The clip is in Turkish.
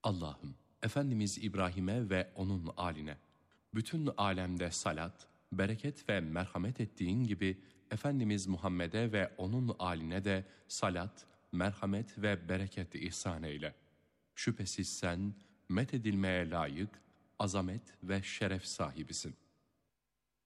Allah'ım, Efendimiz İbrahim'e ve onun âline, bütün alemde salat, bereket ve merhamet ettiğin gibi, Efendimiz Muhammed'e ve onun âline de salat, merhamet ve bereket ihsan eyle. Şüphesiz sen, methedilmeye layık, azamet ve şeref sahibisin.